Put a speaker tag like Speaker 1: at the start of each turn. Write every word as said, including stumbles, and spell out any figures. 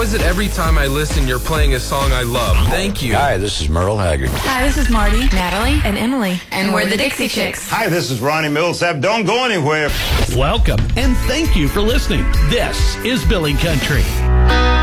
Speaker 1: is it every time I listen, you're playing a song I love? Thank you.
Speaker 2: Hi, this is Merle Haggard.
Speaker 3: Hi, this is Marty, Natalie, and Emily. And we're the Dixie Chicks.
Speaker 4: Hi, this is Ronnie Millsap. Don't go anywhere.
Speaker 5: Welcome, and thank you for listening. This is Billy Country.